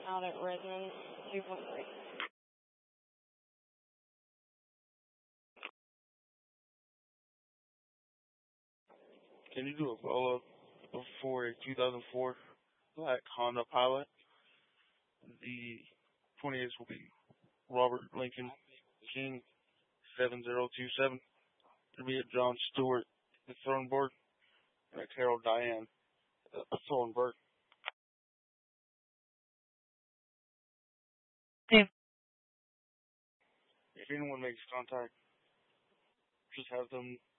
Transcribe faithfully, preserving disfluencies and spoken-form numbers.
out at Redmond two one three. Can you do a follow-up for a two thousand four black Honda Pilot? The twenty-eighth will be Robert Lincoln King seven zero two seven. It'll be a John Stewart the Thornburg and a Carol Diane the Thornburg. Okay. If anyone makes contact, just have them